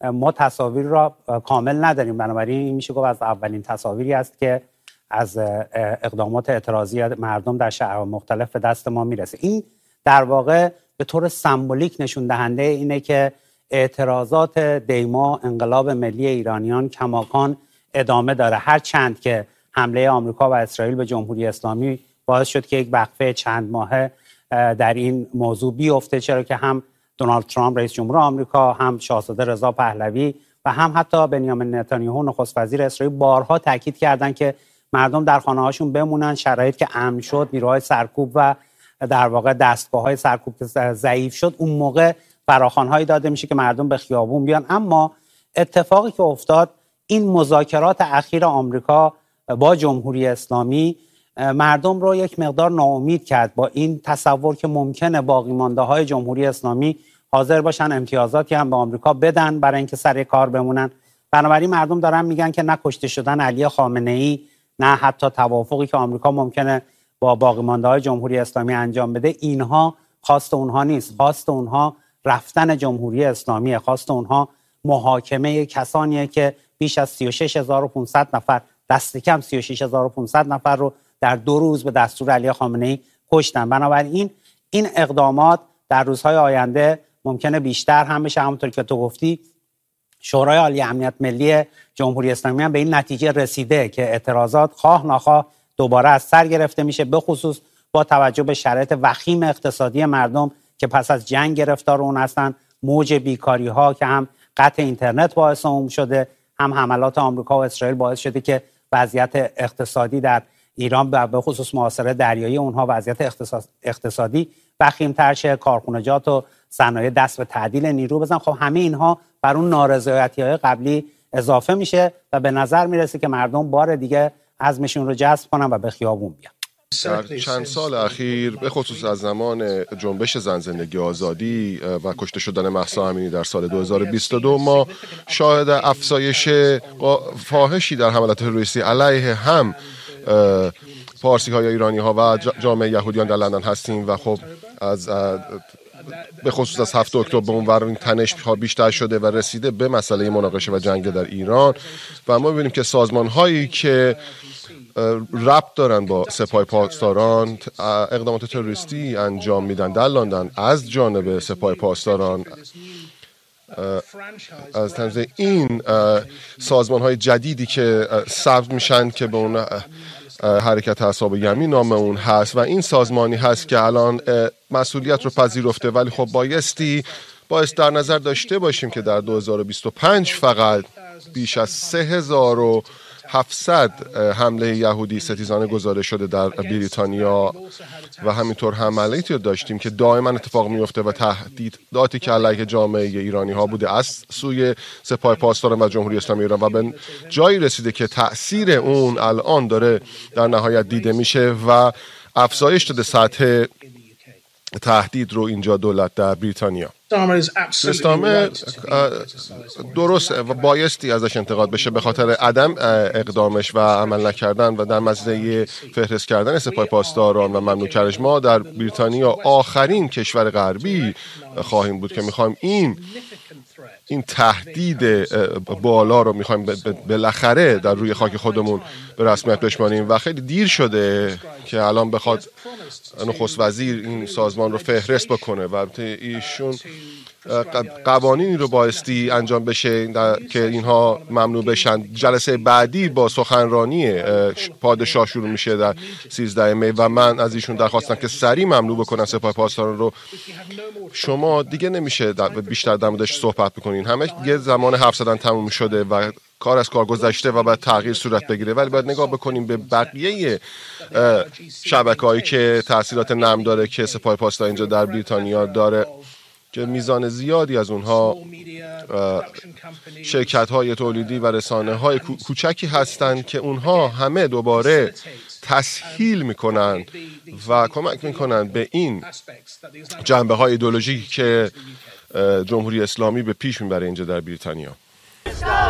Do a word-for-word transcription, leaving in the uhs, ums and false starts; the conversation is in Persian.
ما تصاویر را کامل نداریم، بنابراین این میشه گفت از اولین تصاویری است که از اقدامات اعتراضی مردم در شهرها مختلف به دست ما میرسه. این در واقع به طور سمبولیک نشون دهنده اینه که اعتراضات دیما انقلاب ملی ایرانیان کماکان ادامه داره، هر چند که حمله آمریکا و اسرائیل به جمهوری اسلامی باعث شد که یک وقفه چند ماهه در این موضوع بیفته، چرا که هم دونالد ترامپ رئیس جمهور آمریکا، هم شاهزاده رضا پهلوی و هم حتی بنیامین نتانیاهو نخست وزیر اسرائیل بارها تاکید کردند که مردم در خانه‌هاشون بمونن، شرایط که امن شد، نیروهای سرکوب و در واقع دستگاه‌های سرکوب ضعیف شد، اون موقع فراخوان‌هایی داده میشه که مردم به خیابون بیان. اما اتفاقی که افتاد، این مذاکرات اخیر آمریکا با جمهوری اسلامی مردم رو یک مقدار ناامید کرد با این تصور که ممکنه باقی مانده های جمهوری اسلامی حاضر باشن امتیازاتی هم به آمریکا بدن برای اینکه سر کار بمونن. بنابراین مردم دارن میگن که نه کشته شدن علی خامنه‌ای، نه حتی توافقی که آمریکا ممکنه با باقی مانده های جمهوری اسلامی انجام بده، اینها خواست اونها نیست. خواست اونها رفتن جمهوری اسلامی، خواست اونها محاکمه کسانیه که بیش از سی و شش هزار و پانصد نفر، دست کم سی و شش هزار و پانصد نفر رو در دو روز به دستور علی خامنه‌ای کشتن. بنابراین این اقدامات در روزهای آینده ممکنه بیشتر هم بشه. همونطور که تو گفتی، شورای عالی امنیت ملی جمهوری اسلامی هم به این نتیجه رسیده که اعتراضات خواه ناخواه دوباره از سر گرفته میشه، به خصوص با توجه به شرایط وخیم اقتصادی مردم که پس از جنگ گرفتار اون هستن، موج بیکاری ها که هم قطع اینترنت باعث اون شده، هم حملات آمریکا و اسرائیل باعث شده که وضعیت اقتصادی در ایران و به خصوص محاصره دریایی اونها وضعیت اقتصادی وخیم‌تر شه، کارخانجات و صنایع دست به تعدیل نیرو بزن. خب همه اینها بر اون نارضایتی‌های قبلی اضافه میشه و به نظر میرسه که مردم بار دیگه عزمشون رو جذب کنن و به خیابون بیان. در چند سال اخیر به خصوص از زمان جنبش زن زندگی آزادی و کشته شدن مهسا امینی در سال دو هزار و بیست و دو ما شاهد افزایش فاحشی در حملات تروریستی علیه هم پارسی های ایرانی ها و جامعه یهودیان در لندن هستیم و خب از به خصوص از هفتم اکتبر به اونور این تنش ها بیشتر شده و رسیده به مسئله مناقشه و جنگ در ایران و ما ببینیم که سازمان هایی که ربط دارن با سپاه پاسداران اقدامات تروریستی انجام میدن در لندن از جانب سپاه پاسداران. از طرز این سازمان های جدیدی که ثبت میشن که به اون حرکت اصحاب یمین نام اون هست و این سازمانی هست که الان مسئولیت رو پذیرفته، ولی خب بایستی باید در نظر داشته باشیم که در دو هزار و بیست و پنج فقط بیش از سه هزار و هفتصد حمله یهودی ستیزانه گزارش شده در بریتانیا و همینطور حملاتی رو داشتیم که دائما اتفاق میفته و تهدیداتی که علیه جامعه ایرانی ها بوده از سوی سپاه پاسداران و جمهوری اسلامی ایران و به جایی رسیده که تأثیر اون الان داره در نهایت دیده میشه و افزایش داده سطح تهدید رو اینجا دولت در بریتانیا. اسلامه درست و بایستی ازش انتقاد بشه به خاطر عدم اقدامش و عمل نکردن و در مزیه فهرست کردن سپاه پاسداران و ممنوع کردنش. ما در بریتانیا آخرین کشور غربی خواهیم بود که میخوایم این این تهدید بالا رو میخوایم بالاخره در روی خاک خودمون به رسمیت بشماریم و خیلی دیر شده که الان بخواد نخست وزیر این سازمان رو فهرست بکنه و ایشون قوانینی رو بایستی انجام بشه که اینها ممنوع بشن. جلسه بعدی با سخنرانی پادشاه شروع میشه در سیزده می و من از ایشون درخواستم که سریع ممنوع بکنن سپاه پاسداران رو. شما دیگه نمیشه بیشتر در موردش صحبت بکنین، همه دیگه زمان حرف زدن تموم شده و کار از کار گذشته و باید تغییر صورت بگیره، ولی باید نگاه بکنیم به بقیه شبکه‌هایی که تأثیرات نرم داره که سپاه پاسداران اینجا در بریتانیا داره که میزان زیادی از اونها شرکت‌های تولیدی و رسانه‌های کوچکی هستند که اونها همه دوباره تسهیل میکنن و کمک میکنن به این جنبه‌های ایدئولوژیکی که جمهوری اسلامی به پیش میبره اینجا در بریتانیا.